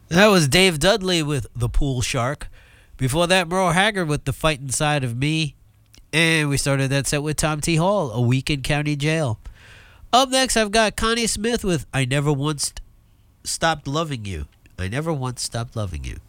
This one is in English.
That was Dave Dudley with The Pool Shark. Before that, Merle Haggard with The Fight Inside of Me. And we started that set with Tom T. Hall, A Week in County Jail. Up next, I've got Connie Smith with I Never Once Stopped Loving You. I Never Once Stopped Loving You.